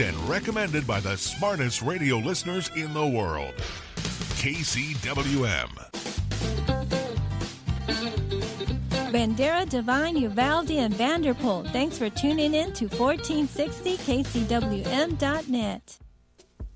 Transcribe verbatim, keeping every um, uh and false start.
and recommended by the smartest radio listeners in the world. K C W M. Bandera, Devine, Uvalde, and Vanderpool. Thanks for tuning in to fourteen sixty K C W M dot net.